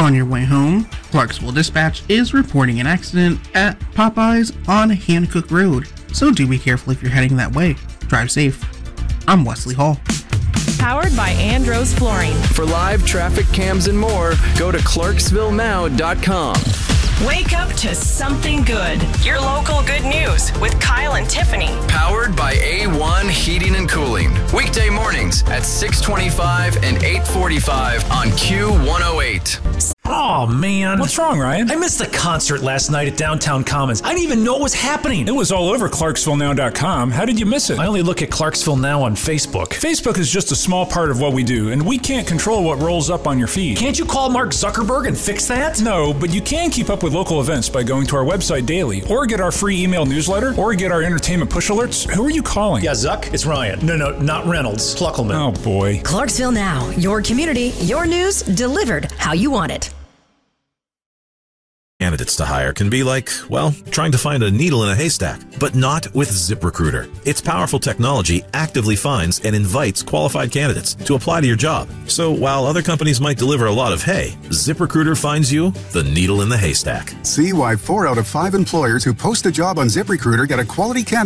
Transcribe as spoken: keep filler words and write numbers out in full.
On your way home, Clarksville Dispatch is reporting an accident at Popeyes on Hancock Road, so do be careful if you're heading that way. Drive safe. I'm Wesley Hall. Powered by Andros Flooring. For live traffic cams and more, go to clarksville now dot com. Wake up to something good. Your local good news with Kyle and Tiffany. Powered by A one Heating and Cooling. Weekday mornings at six twenty-five and eight forty-five on Q one oh eight. Oh, man. What's wrong, Ryan? I missed the concert last night at Downtown Commons. I didn't even know what was happening. It was all over clarksville now dot com. How did you miss it? I only look at Clarksville Now on Facebook. Facebook is just a small part of what we do, and we can't control what rolls up on your feed. Can't you call Mark Zuckerberg and fix that? No, but you can keep up with local events by going to our website daily, or get our free email newsletter, or get our entertainment push alerts. Who are you calling? Yeah, Zuck, it's Ryan. No, no, not Reynolds. Pluckelman. Oh, boy. Clarksville Now, your community, your news, delivered how you want it. Candidates to hire can be like, well, trying to find a needle in a haystack, but not with ZipRecruiter. Its powerful technology actively finds and invites qualified candidates to apply to your job. So while other companies might deliver a lot of hay, ZipRecruiter finds you the needle in the haystack. See why four out of five employers who post a job on ZipRecruiter get a quality candidate